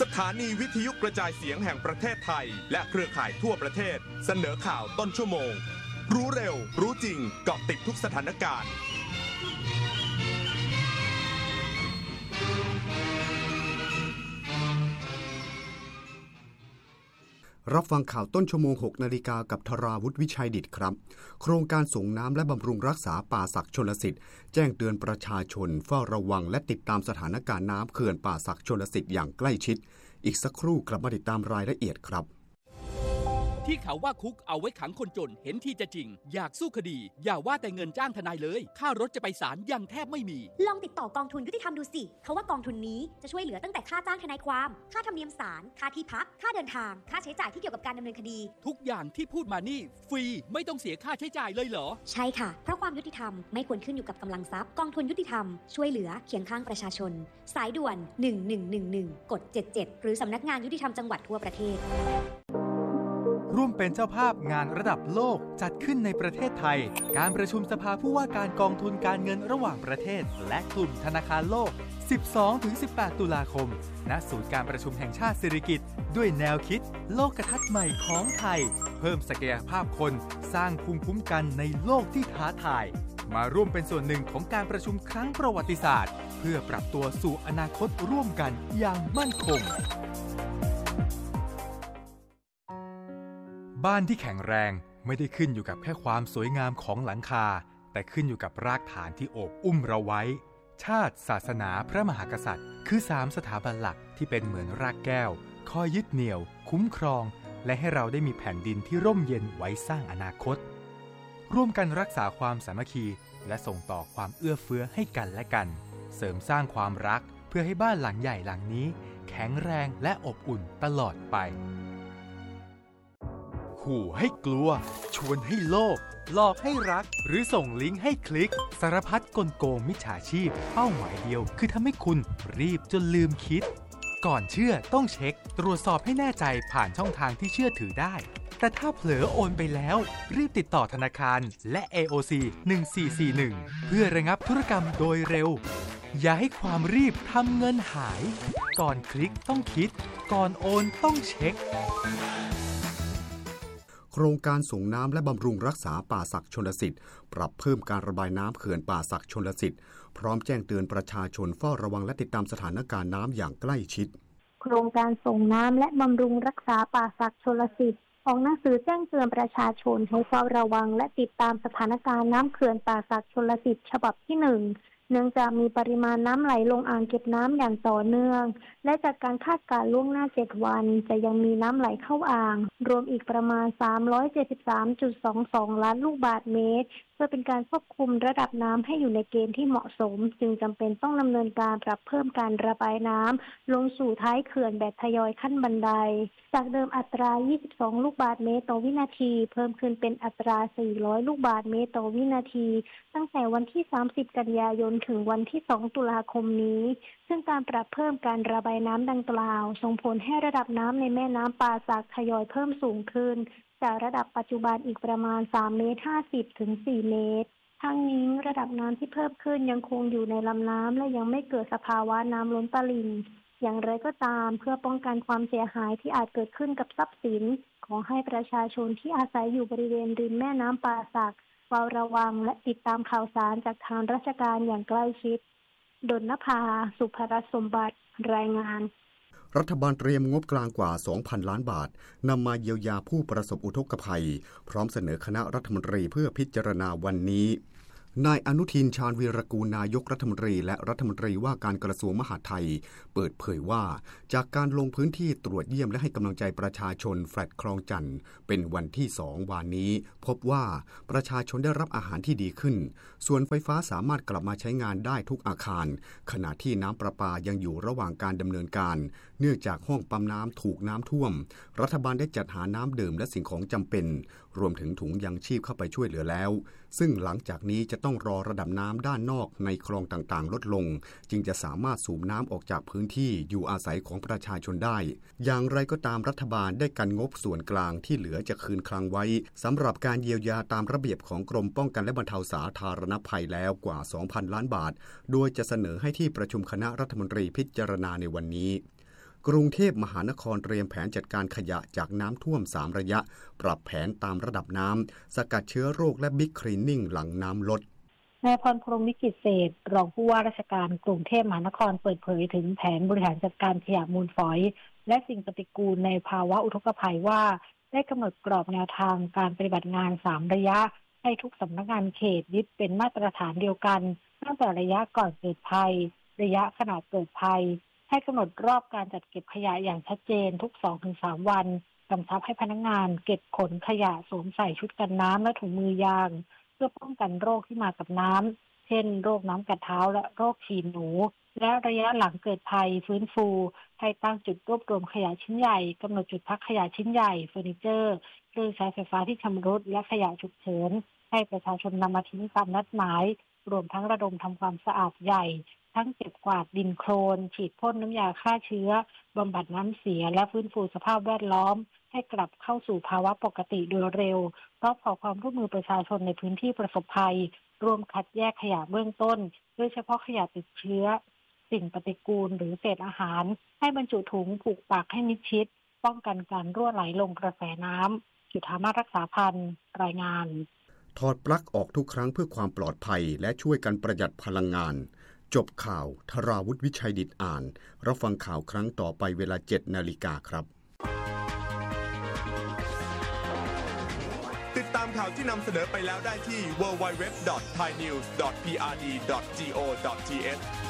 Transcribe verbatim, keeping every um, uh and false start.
สถานีวิทยุกระจายเสียงแห่งประเทศไทยและเครือข่ายทั่วประเทศเสนอข่าวต้นชั่วโมงรู้เร็วรู้จริงเกาะติดทุกสถานการณ์รับฟังข่าวต้นชั่วโมงหกนาฬิกากับธราวุฒิวิชัยดิษฐ์ครับโครงการส่งน้ำและบำรุงรักษาป่าสักชลสิทธิ์แจ้งเตือนประชาชนเฝ้าระวังและติดตามสถานการณ์น้ำเขื่อนป่าสักชลสิทธิ์อย่างใกล้ชิดอีกสักครู่กลับมาติดตามรายละเอียดครับที่เขาว่าคุกเอาไว้ขังคนจนเห็นที่จะจริงอยากสู้คดีอย่าว่าแต่เงินจ้างทนายเลยค่ารถจะไปศาลยังแทบไม่มีลองติดต่อกองทุนยุติธรรมดูสิเขาว่ากองทุนนี้จะช่วยเหลือตั้งแต่ค่าจ้างทนายความค่าธรรมเนียมศาลค่าที่พักค่าเดินทางค่าใช้จ่ายที่เกี่ยวกับการดำเนินคดีทุกอย่างที่พูดมานี่ฟรีไม่ต้องเสียค่าใช้จ่ายเลยเหรอใช่ค่ะเพราะความยุติธรรมไม่ควรขึ้นอยู่กับกำลังทรัพย์กองทุนยุติธรรมช่วยเหลือเคียงข้างประชาชนสายด่วนหนึ่งหนึ่งหนึ่งหนึ่งกดเจ็ดเจ็ดหรือสำนักงานยุติธรรมจังหวัดทั่วประเทศร่วมเป็นเจ้าภาพงานระดับโลกจัดขึ้นในประเทศไทยการประชุมสภาผู้ว่าการกองทุนการเงินระหว่างประเทศและกลุ่มธนาคารโลก สิบสองถึงสิบแปด ตุลาคมณศูนย์การประชุมแห่งชาติสิริกิติ์ด้วยแนวคิดโลกทัศน์ใหม่ของไทยเพิ่มศักยภาพคนสร้างภูมิคุ้มกันในโลกที่ท้าทายมาร่วมเป็นส่วนหนึ่งของการประชุมครั้งประวัติศาสตร์เพื่อปรับตัวสู่อนาคตร่วมกันอย่างมั่นคงบ้านที่แข็งแรงไม่ได้ขึ้นอยู่กับแค่ความสวยงามของหลังคาแต่ขึ้นอยู่กับรากฐานที่โอบอุ้มเราไว้ชาติศาสนาพระมหากษัตริย์คือสามสถาบันหลักที่เป็นเหมือนรากแก้วคอยยึดเหนี่ยวคุ้มครองและให้เราได้มีแผ่นดินที่ร่มเย็นไว้สร้างอนาคตร่วมกันรักษาความสามัคคีและส่งต่อความเอื้อเฟื้อให้กันและกันเสริมสร้างความรักเพื่อให้บ้านหลังใหญ่หลังนี้แข็งแรงและอบอุ่นตลอดไปขู่ให้กลัวชวนให้โลภหลอกให้รักหรือส่งลิงก์ให้คลิกสารพัดกลโกงมิจฉาชีพเป้าหมายเดียวคือทำให้คุณรีบจนลืมคิดก่อนเชื่อต้องเช็คตรวจสอบให้แน่ใจผ่านช่องทางที่เชื่อถือได้แต่ถ้าเผลอโอนไปแล้วรีบติดต่อธนาคารและ เอ โอ ซี หนึ่งสี่สี่หนึ่งเพื่อระงับธุรกรรมโดยเร็วอย่าให้ความรีบทำเงินหายก่อนคลิกต้องคิดก่อนโอนต้องเช็คโครงการส่งน้ำและบำรุงรักษาป่าสักชลสิทธิ์ปรับเพิ่มการระบายน้ำเขื่อนป่าสักชลสิทธิ์พร้อมแจ้งเตือนประชาชนเฝ้าระวังและติดตามสถานการณ์น้ำอย่างใกล้ชิดโครงการส่งน้ำและบำรุงรักษาป่าสักชลสิทธิ์ออกหนังสือแจ้งเตือนประชาชนให้เฝ้าระวังและติดตามสถานการณ์น้ำเขื่อนป่าสักชลสิทธิ์ฉบับที่หนึ่งเนื่องจากมีปริมาณน้ำไหลลงอ่างเก็บน้ำอย่างต่อเนื่องและจากการคาดการณ์ล่วงหน้าเจ็ดวันจะยังมีน้ำไหลเข้าอ่างรวมอีกประมาณ สามร้อยเจ็ดสิบสามจุดสองสอง ล้านลูกบาศก์เมตรเพื่อเป็นการควบคุมระดับน้ำให้อยู่ในเกณฑ์ที่เหมาะสมจึงจำเป็นต้องดำเนินการปรับเพิ่มการระบายน้ำลงสู่ท้ายเขื่อนแบบทยอยขั้นบันไดจากเดิมอัตรายี่สิบสองลูกบาศก์เมตรต่อวินาทีเพิ่มขึ้นเป็นอัตราสี่ร้อยลูกบาศก์เมตรต่อวินาทีตั้งแต่วันที่สามสิบกันยายนถึงวันที่สองตุลาคมนี้ซึ่งการปรับเพิ่มการระบายน้ำดังกล่าวส่งผลให้ระดับน้ำในแม่น้ำป่าสักทยอยเพิ่มสูงขึ้นจากระดับปัจจุบันอีกประมาณสามเมตรห้าสิบถึงสี่เมตรทั้งนี้ระดับน้ำที่เพิ่มขึ้นยังคงอยู่ในลำน้ำและยังไม่เกิดสภาวะน้ำล้นตลิ่งอย่างไรก็ตามเพื่อป้องกันความเสียหายที่อาจเกิดขึ้นกับทรัพย์สินขอให้ประชาชนที่อาศัยอยู่บริเวณริมแม่น้ำป่าสักเฝ้าระวังและติดตามข่าวสารจากทางราชการอย่างใกล้ชิดดลนภาสุภรัตน์สมบัติรายงานรัฐบาลเตรียมงบกลางกว่า สองพัน ล้านบาทนำมาเยียวยาผู้ประสบอุทกภัยพร้อมเสนอคณะรัฐมนตรีเพื่อพิจารณาวันนี้นายอนุทินชาญวีรกูลนายกรัฐมนตรีและรัฐมนตรีว่าการกระทรวงมหาดไทยเปิดเผยว่าจากการลงพื้นที่ตรวจเยี่ยมและให้กำลังใจประชาชนแฟลตคลองจันทร์เป็นวันที่สองวันนี้พบว่าประชาชนได้รับอาหารที่ดีขึ้นส่วนไฟฟ้าสามารถกลับมาใช้งานได้ทุกอาคารขณะที่น้ำประปายังอยู่ระหว่างการดำเนินการเนื่องจากห้องปั๊มน้ำถูกน้ำท่วมรัฐบาลได้จัดหาน้ำดื่มและสิ่งของจำเป็นรวมถึงถุงยังชีพเข้าไปช่วยเหลือแล้วซึ่งหลังจากนี้จะต้องรอระดับน้ำด้านนอกในคลองต่างๆลดลงจึงจะสามารถสูบน้ำออกจากพื้นที่อยู่อาศัยของประชาชนได้อย่างไรก็ตามรัฐบาลได้กันงบส่วนกลางที่เหลือจะคืนคลังไว้สำหรับการเยียวยาตามระเบียบของกรมป้องกันและบรรเทาสาธารณภัยแล้วกว่า สองพัน ล้านบาทโดยจะเสนอให้ที่ประชุมคณะรัฐมนตรีพิจารณาในวันนี้กรุงเทพมหานครเตรียมแผนจัดการขยะจากน้ำท่วมสามระยะปรับแผนตามระดับน้ำสกัดเชื้อโรคและบิ๊กคลีนนิ่งหลังน้ำลดนายพรพรหมวิจิตรเศรษฐ์รองผู้ว่าราชการกรุงเทพมหานครเปิดเผยถึงแผนบริหารจัดการขยะมูลฝอยและสิ่งปฏิกูลในภาวะอุทกภัยว่าได้กำหนดกรอบแนวทางการปฏิบัติงานสามระยะให้ทุกสำนักงานเขตยึดเป็นมาตรฐานเดียวกันตั้งแต่ระยะก่อนเกิดภัยระยะขณะเกิดภัยให้กำหนดรอบการจัดเก็บขยะอย่างชัดเจนทุก สองถึงสาม วันกำชับให้พนักงานเก็บขนขยะสวมใส่ชุดกันน้ำและถุงมือยางเพื่อป้องกันโรคที่มากับน้ำเช่นโรคน้ำกัดเท้าและโรคฉี่หนูและระยะหลังเกิดภัยฟื้นฟูให้ตั้งจุดรวบรวมขยะชิ้นใหญ่กำหนดจุดพักขยะชิ้นใหญ่เฟอร์นิเจอร์เครื่องใช้ไฟฟ้าที่ชำรุดและขยะฉุกเฉินให้ประชาชนนำมาทิ้งตามนัดหมายรวมทั้งระดมทำความสะอาดใหญ่ทั้งเก็บกวาดดินโคลนฉีดพ่นน้ำยาฆ่าเชื้อบำบัดน้ำเสียและฟื้นฟูสภาพแวดล้อมให้กลับเข้าสู่ภาวะปกติโดยเร็วพร้อมขอความร่วมมือประชาชนในพื้นที่ประสบภัยรวมคัดแยกขยะเบื้องต้นโดยเฉพาะขยะติดเชื้อสิ่งปฏิกูลหรือเศษอาหารให้บรรจุถุงผูกปากให้มิดชิดป้องกันการรั่วไหลลงกระแสน้ำจุฑามาศรักษาพันธ์รายงานถอดปลั๊กออกทุกครั้งเพื่อความปลอดภัยและช่วยกันประหยัดพลังงานจบข่าวธราวุฒิวิชัยดิษฐ์อ่านรับฟังข่าวครั้งต่อไปเวลา เจ็ดนาฬิกาครับติดตามข่าวที่นำเสนอไปแล้วได้ที่ ดับเบิลยู ดับเบิลยู ดับเบิลยู ดอท ไทยนิวส์ ดอท พี อาร์ ดี ดอท จี โอ ดอท ที เอช